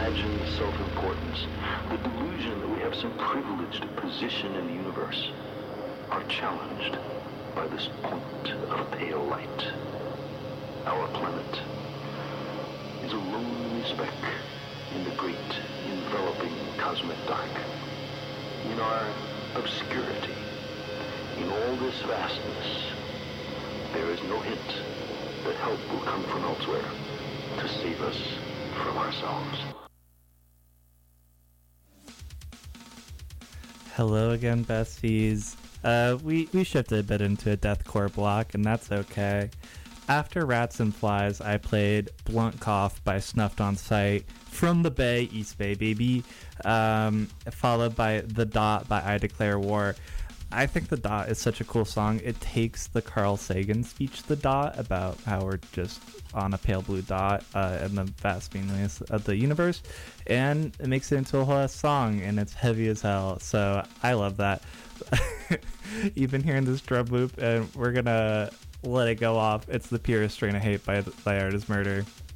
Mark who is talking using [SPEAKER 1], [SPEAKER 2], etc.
[SPEAKER 1] imagined self-importance, the delusion that we have some privileged position in the universe, are challenged by this point of pale light. Our planet is a lonely speck in the great enveloping cosmic dark. In our obscurity, in all this vastness, there is no hint that help will come from elsewhere to save us from ourselves.
[SPEAKER 2] Hello again, besties. We shifted a bit into a deathcore block, and that's okay. After Rats and Flies, I played Blunt Cough by Snuffed on Sight from the Bay, East Bay, baby, followed by The Dot by I Declare War. I think The Dot is such a cool song. It takes the Carl Sagan speech, The Dot, about how we're just on a pale blue dot and the vast beingness of the universe, and it makes it into a whole ass song, and it's heavy as hell, so I love that. You've been hearing this drum loop, and we're gonna let it go off. It's The Purest Strain of Hate by Art is Murder.